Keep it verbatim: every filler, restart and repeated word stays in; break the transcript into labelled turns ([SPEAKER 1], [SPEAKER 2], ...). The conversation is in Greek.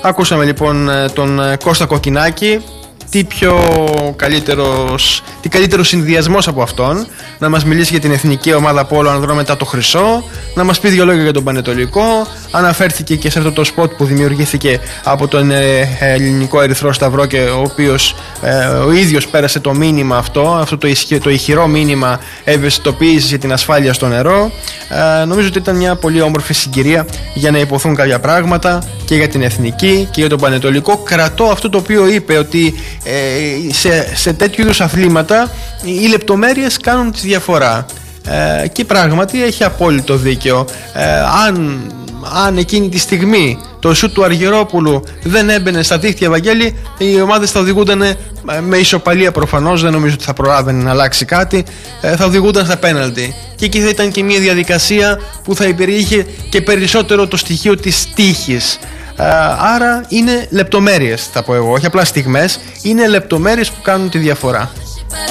[SPEAKER 1] Ακούσαμε λοιπόν τον Κώστα Κοκκινάκη. Τι πιο καλύτερος, τι καλύτερο συνδυασμός από αυτόν, να μας μιλήσει για την εθνική ομάδα πόλο ανδρών μετά το χρυσό, να μας πει δύο λόγια για τον Πανετολικό. Αναφέρθηκε και σε αυτό το σποτ που δημιουργήθηκε από τον ε, Ελληνικό Ερυθρό Σταυρό, και ο οποίος ε, ο ίδιος πέρασε το μήνυμα αυτό, αυτό το, ισχυ, το ηχηρό μήνυμα ευαισθητοποίησης για την ασφάλεια στο νερό. Ε, νομίζω ότι ήταν μια πολύ όμορφη συγκυρία για να υποθούν κάποια πράγματα και για την εθνική και για τον Πανετολικό. Κρατώ αυτό το οποίο είπε, ότι ε, σε, σε τέτοιου είδους αθλήματα οι λεπτομέρειες κάνουν τη διαφορά. Ε, και πράγματι έχει απόλυτο δίκαιο. ε, αν, αν εκείνη τη στιγμή το σουτ του Αργυρόπουλου δεν έμπαινε στα δίχτυα, Βαγγέλη, οι ομάδες θα οδηγούνταν με ισοπαλία προφανώς. Δεν νομίζω ότι θα προλάβαινε να αλλάξει κάτι. ε, Θα οδηγούνταν στα πέναλτι. Και εκεί θα ήταν και μια διαδικασία που θα υπηρεείχε και περισσότερο το στοιχείο της τύχης. Ε, άρα είναι λεπτομέρειες, θα πω εγώ, όχι απλά στιγμές. Είναι λεπτομέρειες που κάνουν τη διαφορά.